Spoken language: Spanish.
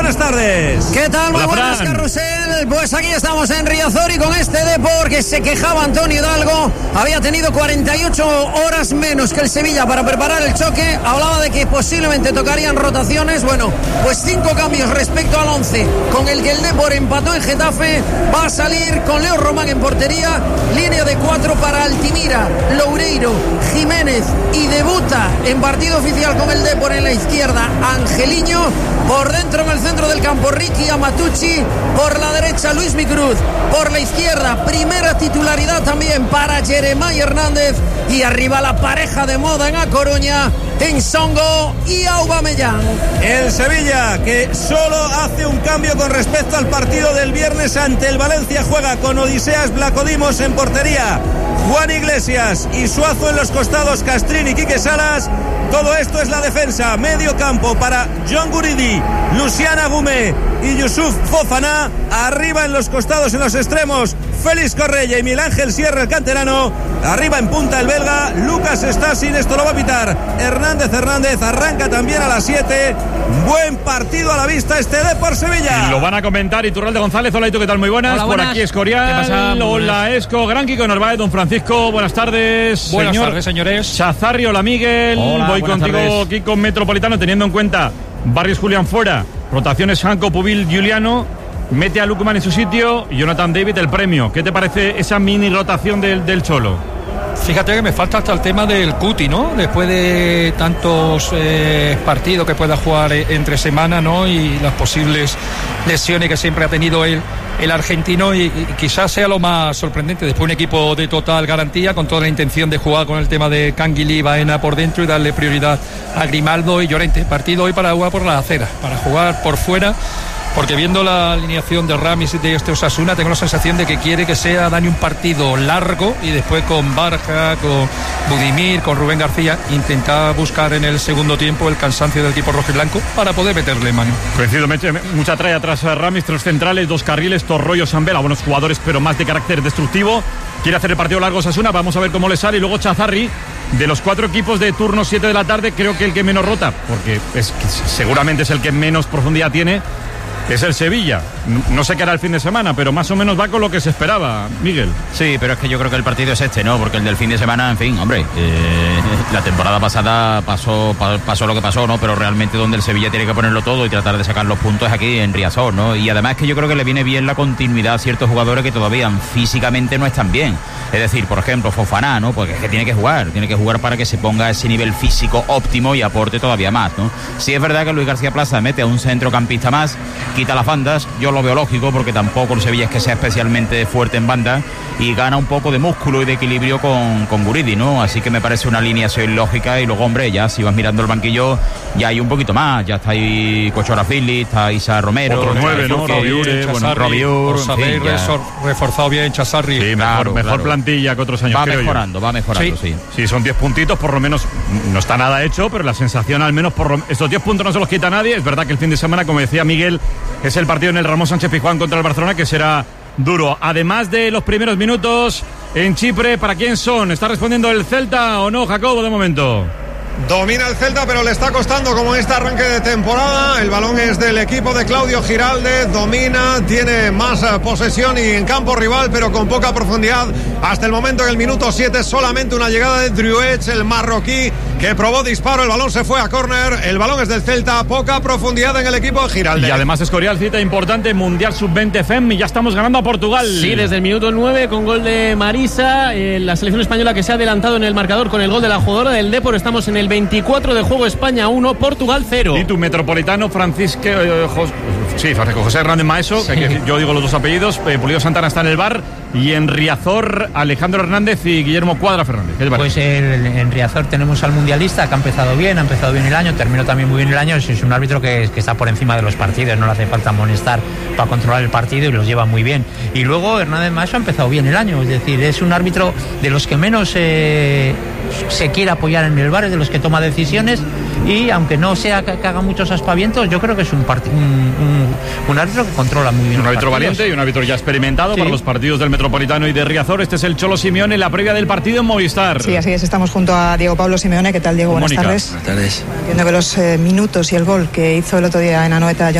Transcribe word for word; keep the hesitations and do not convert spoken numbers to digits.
buenas tardes. ¿Qué tal? Muy Hola, buenas, Fran. Carrusel. Pues aquí estamos en Riazor y con este Depor que se quejaba Antonio Hidalgo. Había tenido cuarenta y ocho horas menos que el Sevilla para preparar el choque. Hablaba de que posiblemente tocarían rotaciones. Bueno, pues cinco cambios respecto al once con el que el Depor empató en Getafe. Va a salir con Leo Román en portería. Línea de cuatro para Altimira, Loureiro, Jiménez y debuta en partido oficial con el Depor en la izquierda Angeliño. Por dentro en el centro del campo Ricky Amatucci. Por la derecha Luis Micruz. Por la izquierda primera titularidad también para Jeremai Hernández. Y arriba la pareja de moda en A Coruña, Ensongo y Aubameyang. El Sevilla, que solo hace un cambio con respecto al partido del viernes ante el Valencia, juega con Odiseas Blacodimos en portería, Juan Iglesias y Suazo en los costados, Castrín y Quique Salas. Todo esto es la defensa. Medio campo para John Guridi, Luciana Gumé y Yusuf Fofana. Arriba en los costados, en los extremos, Félix Correia y Miguel Ángel Sierra, el canterano. Arriba en punta el belga, Lucas Stasin. Esto lo va a pitar Hernández Hernández. Arranca también a las siete. Buen partido a la vista este Depor Sevilla. Y lo van a comentar Iturralde González. Hola, Itu, ¿qué tal? Muy buenas. Hola, buenas. Por aquí Escorial. ¿Qué pasa? Muy Hola, buenas. Esco. Gran Kiko Narváez, don Francisco. Buenas tardes. Buenas señor tardes, señores. Chazarri, hola, Miguel. Hola, Voy buenas contigo, tardes. Kiko Metropolitano, teniendo en cuenta Barrios Julián fuera, rotaciones Hanco, Pubil, Giuliano. Mete a Lukman en su sitio y Jonathan David el premio. ¿Qué te parece esa mini rotación del, del Cholo? Fíjate que me falta hasta el tema del Cuti, ¿no? Después de tantos eh, partidos que pueda jugar eh, entre semana, ¿no? Y las posibles lesiones que siempre ha tenido él, el argentino, y, y quizás sea lo más sorprendente. Después un equipo de total garantía, con toda la intención de jugar con el tema de Canguilí y Baena por dentro y darle prioridad a Grimaldo y Llorente. Partido hoy para jugar por la acera, para jugar por fuera. Porque viendo la alineación de Ramis y de este Osasuna, tengo la sensación de que quiere que sea Dani un partido largo y después con Barja, con Budimir, con Rubén García, intentar buscar en el segundo tiempo el cansancio del equipo rojiblanco para poder meterle mano. Coincido, me- me- mucha trae atrás a Ramis, tres centrales, dos carriles, Torroyo, Sambela, buenos jugadores, pero más de carácter destructivo. Quiere hacer el partido largo Osasuna, vamos a ver cómo le sale. Y luego Chazarri, de los cuatro equipos de turno siete de la tarde, creo que el que menos rota, porque es, seguramente es el que menos profundidad tiene, es el Sevilla. No sé qué hará el fin de semana, pero más o menos va con lo que se esperaba, Miguel. Sí, pero es que yo creo que el partido es este, ¿no? Porque el del fin de semana, en fin, hombre, eh, la temporada pasada pasó pa- pasó lo que pasó, ¿no? Pero realmente donde el Sevilla tiene que ponerlo todo y tratar de sacar los puntos es aquí en Riazor, ¿no? Y además que yo creo que le viene bien la continuidad a ciertos jugadores que todavía físicamente no están bien. Es decir, por ejemplo, Fofana, ¿no? Porque es que tiene que jugar, tiene que jugar para que se ponga a ese nivel físico óptimo y aporte todavía más, ¿no? Sí es verdad que Luis García Plaza mete a un centrocampista más, quita las bandas, yo lo veo lógico porque tampoco el Sevilla es que sea especialmente fuerte en banda, y gana un poco de músculo y de equilibrio con, con Guridi, ¿no? Así que me parece una alineación lógica. Y luego, hombre, ya si vas mirando el banquillo, ya hay un poquito más, ya está ahí Cochora Fili, está Isa Romero, Otros nueve, ¿no? Furque, Robiure, bueno, Robiure, en Sabéis fin, ya. resor- reforzado bien Chazarri. Sí, mejor, Claro, mejor claro. plantilla que otros años, Va creo yo. mejorando, va mejorando, sí. Sí, son diez puntitos, por lo menos no está nada hecho, pero la sensación al menos, por lo- estos diez puntos no se los quita nadie. Es verdad que el fin de semana, como decía Miguel, es el partido en el Ramón Sánchez Pizjuán contra el Barcelona, que será duro. Además de los primeros minutos en Chipre, ¿para quién son? ¿Está respondiendo el Celta o no, Jacobo, de momento? Domina el Celta, pero le está costando como en este arranque de temporada. El balón es del equipo de Claudio Giralde. Domina, tiene más eh, posesión y en campo rival, pero con poca profundidad. Hasta el momento, en el minuto siete, solamente una llegada de Druech, el marroquí, que probó disparo. El balón se fue a córner. El balón es del Celta. Poca profundidad en el equipo de Giralde. Y además Escorial, cita importante, Mundial sub veinte F E M, y ya estamos ganando a Portugal. Sí, desde el minuto nueve con gol de Marisa, eh, la selección española que se ha adelantado en el marcador con el gol de la jugadora del Depor. Estamos en el veinticuatro de juego, España uno, Portugal cero. Y tu Metropolitano, Francisco, eh, Jos- sí, Francisco José Hernández Maeso, que aquí yo digo los dos apellidos, eh, Pulido Santana está en el bar, y en Riazor, Alejandro Hernández y Guillermo Cuadra Fernández. ¿Qué te parece? Pues el- en Riazor tenemos al mundialista que ha empezado bien, ha empezado bien el año, terminó también muy bien el año. Es un árbitro que, que está por encima de los partidos, no le hace falta amonestar para controlar el partido y los lleva muy bien. Y luego Hernández Maeso ha empezado bien el año, es decir, es un árbitro de los que menos eh, se quiere apoyar en el bar, es de los que toma decisiones, y aunque no sea que, que haga muchos aspavientos, yo creo que es un, part- un, un, un árbitro que controla muy bien Un los árbitro partidos. valiente y un árbitro ya experimentado Sí. para los partidos del Metropolitano y de Riazor. Este es el Cholo Simeone, la previa del partido en Movistar. Sí, así es. Estamos junto a Diego Pablo Simeone. ¿Qué tal, Diego? Buenas Mónica. tardes. Buenas tardes. Entiendo que los eh, minutos y el gol que hizo el otro día en Anoeta